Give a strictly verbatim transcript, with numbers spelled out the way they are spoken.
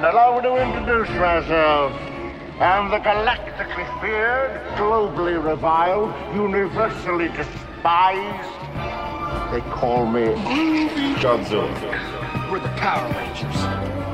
And allow me to introduce myself. I'm the galactically feared, globally reviled, universally despised. They call me Godzilla. We're the Power Rangers.